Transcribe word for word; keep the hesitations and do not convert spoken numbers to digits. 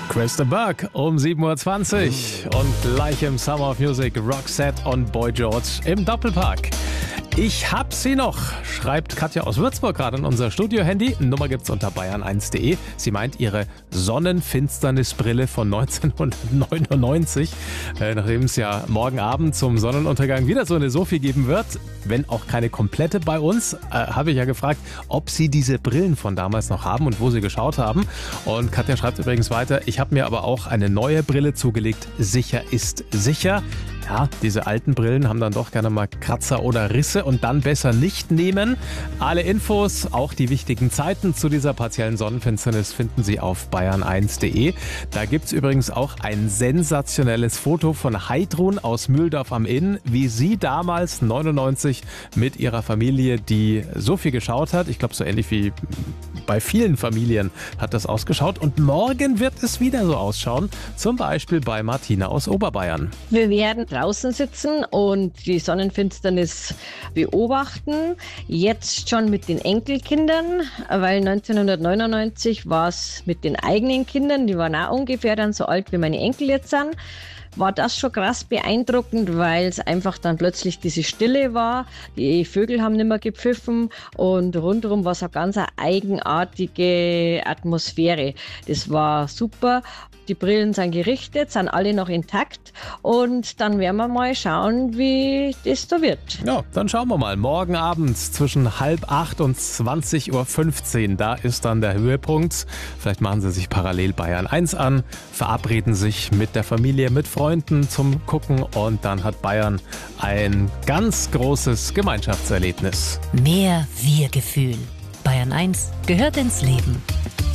Krista Burke um sieben Uhr zwanzig und gleich im Summer of Music Roxette und Boy George im Doppelpack. Ich hab sie noch, schreibt Katja aus Würzburg gerade in unser Studio-Handy. Nummer gibt's unter bayern eins punkt de. Sie meint ihre Sonnenfinsternisbrille von neunzehnhundertneunundneunzig. Äh, nachdem es ja morgen Abend zum Sonnenuntergang wieder so eine Sophie geben wird, wenn auch keine komplette bei uns, äh, habe ich ja gefragt, ob sie diese Brillen von damals noch haben und wo sie geschaut haben. Und Katja schreibt übrigens weiter, ich habe mir aber auch eine neue Brille zugelegt. Sicher ist sicher. Ja, diese alten Brillen haben dann doch gerne mal Kratzer oder Risse und dann besser nicht nehmen. Alle Infos, auch die wichtigen Zeiten zu dieser partiellen Sonnenfinsternis finden Sie auf bayern eins punkt de. Da gibt's übrigens auch ein sensationelles Foto von Heidrun aus Mühldorf am Inn, wie sie damals neunundneunzig mit ihrer Familie, die so viel geschaut hat. Ich glaube, so ähnlich wie bei vielen Familien hat das ausgeschaut. Und morgen wird es wieder so ausschauen, zum Beispiel bei Martina aus Oberbayern. Wir werden draußen sitzen und die Sonnenfinsternis beobachten. Jetzt schon mit den Enkelkindern, weil neunzehnhundertneunundneunzig war es mit den eigenen Kindern, die waren auch ungefähr dann so alt wie meine Enkel jetzt sind. War das schon krass beeindruckend, weil es einfach dann plötzlich diese Stille war. Die Vögel haben nicht mehr gepfiffen und rundherum war es eine ganz eigenartige Atmosphäre. Das war super. Die Brillen sind gerichtet, sind alle noch intakt und dann werden wir mal schauen, wie das da wird. Ja, dann schauen wir mal. Morgen Abend zwischen halb acht und zwanzig Uhr fünfzehn, da ist dann der Höhepunkt. Vielleicht machen Sie sich parallel Bayern eins an, verabreden sich mit der Familie, mit Freunden zum Gucken und dann hat Bayern ein ganz großes Gemeinschaftserlebnis. Mehr Wir-Gefühl. Bayern eins gehört ins Leben.